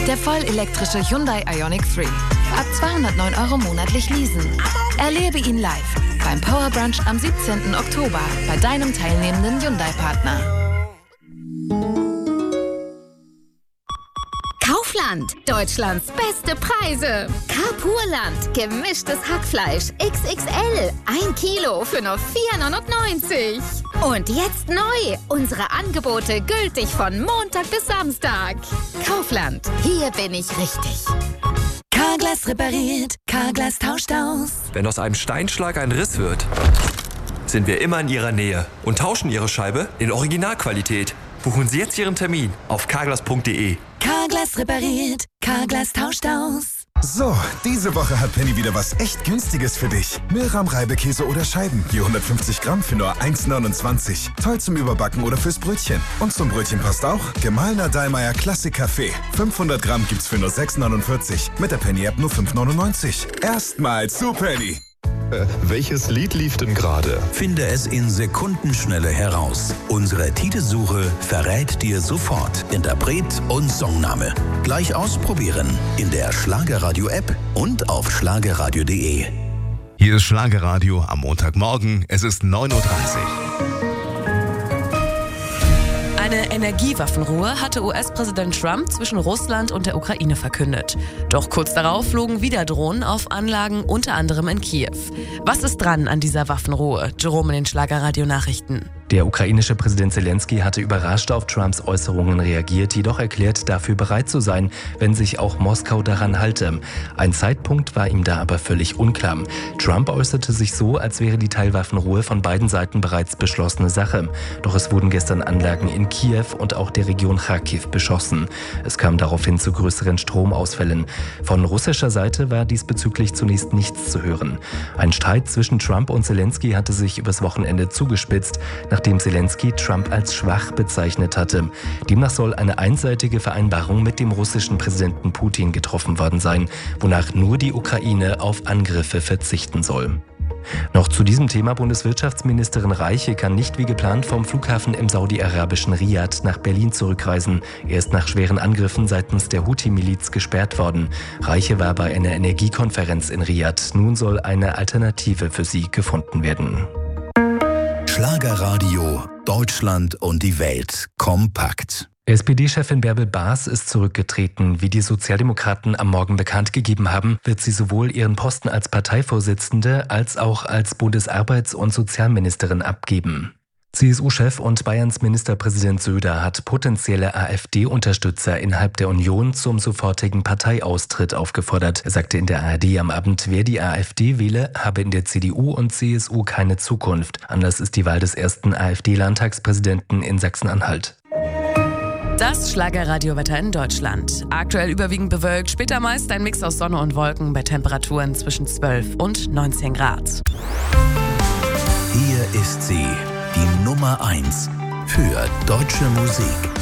Der vollelektrische Hyundai Ioniq 3. Ab 209 € monatlich leasen. Erlebe ihn live beim Power Brunch am 17. Oktober bei deinem teilnehmenden Hyundai-Partner. Kaufland, Deutschlands beste Preise. Carpurland, gemischtes Hackfleisch XXL, 1 Kilo für nur 4,99 €. Und jetzt neu, unsere Angebote gültig von Montag bis Samstag. Kaufland, hier bin ich richtig. Carglass repariert, Carglass tauscht aus. Wenn aus einem Steinschlag ein Riss wird, sind wir immer in Ihrer Nähe und tauschen Ihre Scheibe in Originalqualität. Buchen Sie jetzt Ihren Termin auf carglass.de. Carglass repariert, Carglass tauscht aus. So, diese Woche hat Penny wieder was echt Günstiges für dich. Milram-Reibekäse oder Scheiben, je 150 Gramm für nur 1,29. Toll zum Überbacken oder fürs Brötchen. Und zum Brötchen passt auch gemahlener Dallmayr Klassik Kaffee. 500 Gramm gibt's für nur 6,49. Mit der Penny-App nur 5,99. Erstmal zu Penny. Welches Lied lief denn gerade? Finde es in Sekundenschnelle heraus. Unsere Titelsuche verrät dir sofort Interpret und Songname. Gleich ausprobieren in der Schlagerradio-App und auf schlagerradio.de. Hier ist Schlagerradio am Montagmorgen. Es ist 9:30 Uhr. Eine Energiewaffenruhe hatte US-Präsident Trump zwischen Russland und der Ukraine verkündet. Doch kurz darauf flogen wieder Drohnen auf Anlagen, unter anderem in Kiew. Was ist dran an dieser Waffenruhe? Jerome in den Schlagerradio-Nachrichten. Der ukrainische Präsident Zelensky hatte überrascht auf Trumps Äußerungen reagiert, jedoch erklärt, dafür bereit zu sein, wenn sich auch Moskau daran halte. Ein Zeitpunkt war ihm da aber völlig unklar. Trump äußerte sich so, als wäre die Teilwaffenruhe von beiden Seiten bereits beschlossene Sache. Doch es wurden gestern Anlagen in Kiew und auch der Region Charkiw beschossen. Es kam daraufhin zu größeren Stromausfällen. Von russischer Seite war diesbezüglich zunächst nichts zu hören. Ein Streit zwischen Trump und Zelensky hatte sich übers Wochenende zugespitzt, nachdem Zelensky Trump als schwach bezeichnet hatte. Demnach soll eine einseitige Vereinbarung mit dem russischen Präsidenten Putin getroffen worden sein, wonach nur die Ukraine auf Angriffe verzichten soll. Noch zu diesem Thema: Bundeswirtschaftsministerin Reiche kann nicht wie geplant vom Flughafen im saudi-arabischen Riad nach Berlin zurückreisen. Er ist nach schweren Angriffen seitens der Houthi-Miliz gesperrt worden. Reiche war bei einer Energiekonferenz in Riad. Nun soll eine Alternative für sie gefunden werden. Schlagerradio, Deutschland und die Welt kompakt. SPD-Chefin Bärbel Baas ist zurückgetreten. Wie die Sozialdemokraten am Morgen bekannt gegeben haben, wird sie sowohl ihren Posten als Parteivorsitzende als auch als Bundesarbeits- und Sozialministerin abgeben. CSU-Chef und Bayerns Ministerpräsident Söder hat potenzielle AfD-Unterstützer innerhalb der Union zum sofortigen Parteiaustritt aufgefordert. Er sagte in der ARD am Abend, wer die AfD wähle, habe in der CDU und CSU keine Zukunft. Anlass ist die Wahl des ersten AfD-Landtagspräsidenten in Sachsen-Anhalt. Das Schlagerradiowetter in Deutschland. Aktuell überwiegend bewölkt, später meist ein Mix aus Sonne und Wolken bei Temperaturen zwischen 12 und 19 Grad. Hier ist sie, die Nummer 1 für deutsche Musik.